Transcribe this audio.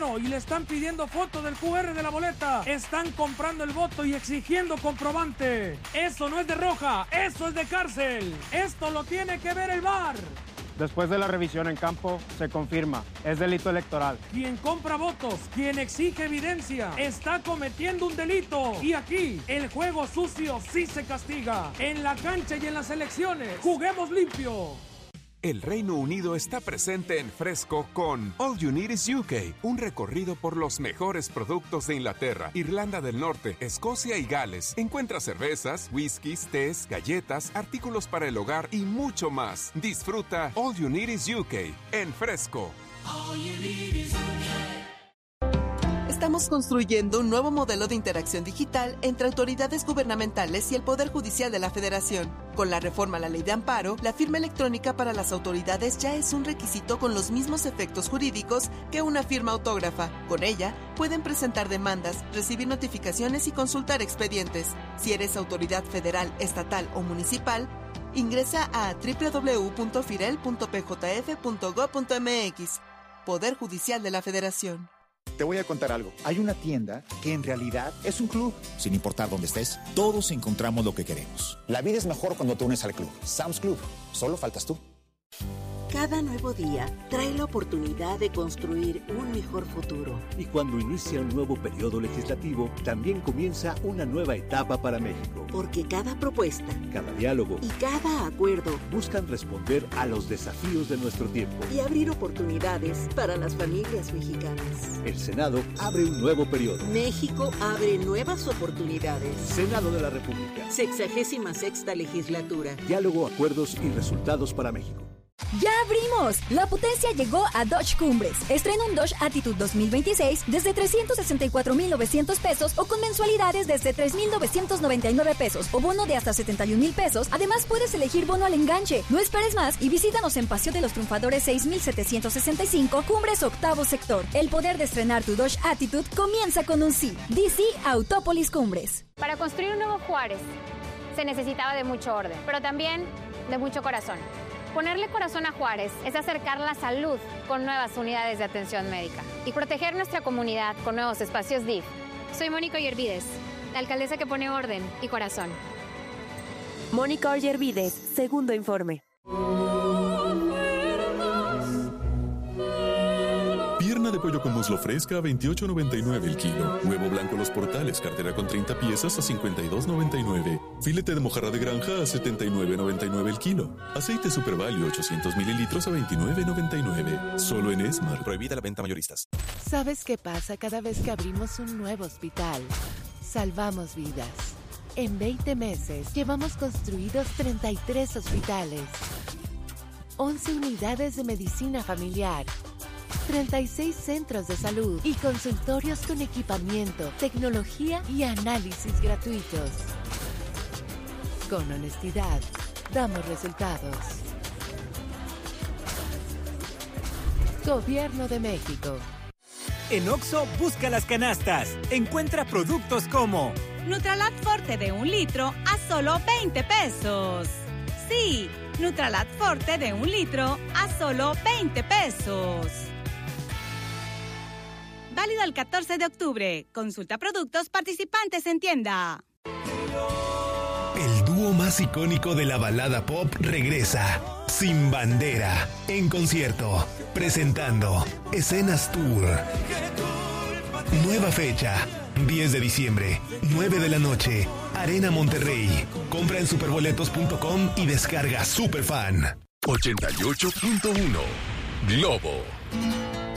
dinero y le están pidiendo foto del QR de la boleta. Están comprando el voto y exigiendo comprobante. Eso no es de roja, eso es de cárcel. Esto lo tiene que ver el VAR. Después de la revisión en campo, se confirma, es delito electoral. Quien compra votos, quien exige evidencia, está cometiendo un delito. Y aquí, el juego sucio sí se castiga. En la cancha y en las elecciones, juguemos limpio. El Reino Unido está presente en Fresco con All You Need Is UK, un recorrido por los mejores productos de Inglaterra, Irlanda del Norte, Escocia y Gales. Encuentra cervezas, whiskies, tés, galletas, artículos para el hogar y mucho más. Disfruta All You Need Is UK en Fresco. All you need is Estamos construyendo un nuevo modelo de interacción digital entre autoridades gubernamentales y el Poder Judicial de la Federación. Con la reforma a la Ley de Amparo, la firma electrónica para las autoridades ya es un requisito con los mismos efectos jurídicos que una firma autógrafa. Con ella, pueden presentar demandas, recibir notificaciones y consultar expedientes. Si eres autoridad federal, estatal o municipal, ingresa a www.firel.pjf.gov.mx. Poder Judicial de la Federación. Te voy a contar algo. Hay una tienda que en realidad es un club. Sin importar dónde estés, todos encontramos lo que queremos. La vida es mejor cuando te unes al club. Sam's Club. Solo faltas tú. Cada nuevo día trae la oportunidad de construir un mejor futuro. Y cuando inicia un nuevo periodo legislativo, también comienza una nueva etapa para México. Porque cada propuesta, cada diálogo y cada acuerdo buscan responder a los desafíos de nuestro tiempo y abrir oportunidades para las familias mexicanas. El Senado abre un nuevo periodo. México abre nuevas oportunidades. Senado de la República. 66ª legislatura. Diálogo, acuerdos y resultados para México. ¡Ya abrimos! La potencia llegó a Dodge Cumbres. Estrena un Dodge Attitude 2026 desde 364,900 pesos o con mensualidades desde 3,999 pesos o bono de hasta 71,000 pesos. Además, puedes elegir bono al enganche. No esperes más y visítanos en Paseo de los Triunfadores 6765, Cumbres, octavo sector. El poder de estrenar tu Dodge Attitude comienza con un sí. DC Autópolis Cumbres. Para construir un nuevo Juárez se necesitaba de mucho orden, pero también de mucho corazón. Ponerle corazón a Juárez es acercar la salud con nuevas unidades de atención médica y proteger nuestra comunidad con nuevos espacios DIF. Soy Mónica Ollervides, la alcaldesa que pone orden y corazón. Mónica Ollervides, segundo informe. Pierna de pollo con muslo fresca a $28.99 el kilo. Huevo blanco Los Portales, cartera con 30 piezas a $52.99. Filete de mojarra de granja a $79.99 el kilo. Aceite Super Value 800 mililitros a $29.99. Solo en Esmar. Prohibida la venta mayoristas. ¿Sabes qué pasa cada vez que abrimos un nuevo hospital? Salvamos vidas. En 20 meses llevamos construidos 33 hospitales, 11 unidades de medicina familiar, 36 centros de salud y consultorios con equipamiento, tecnología y análisis gratuitos. Con honestidad, damos resultados. Gobierno de México. En Oxxo, busca las canastas. Encuentra productos como Nutralat Forte de 1 litro a solo 20 pesos. Sí, Nutralat Forte de 1 litro a solo 20 pesos. Válido el 14 de octubre. Consulta productos participantes en tienda. El dúo más icónico de la balada pop regresa. Sin Bandera, en concierto, presentando Escenas Tour. Nueva fecha, 10 de diciembre, 9 de la noche, Arena Monterrey. Compra en superboletos.com y descarga Superfan. 88.1 Globo.